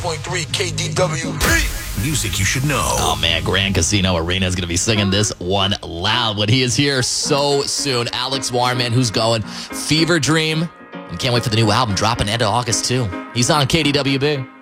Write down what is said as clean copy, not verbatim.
KDWB. Music you should know. Oh, man, Grand Casino Arena is going to be singing this one loud when he is here so soon. Alex Warman, who's going? Fever Dream. And can't wait for the new album dropping end of August, too. He's on KDWB.